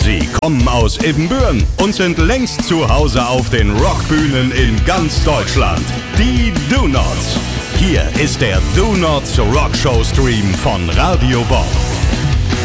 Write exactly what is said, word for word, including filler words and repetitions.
Sie kommen aus Ibbenbüren und sind längst zu Hause auf den Rockbühnen in ganz Deutschland. Die Do-Nots. Hier ist der Do-Nots Rockshow Stream von Radio Bob.